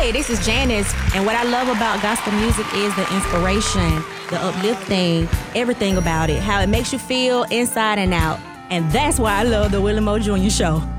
Hey, this is Janice, and what I love about gospel music is the inspiration, the uplifting, everything about it, how it makes you feel inside and out. And that's why I love the Willie Moore Jr. Show.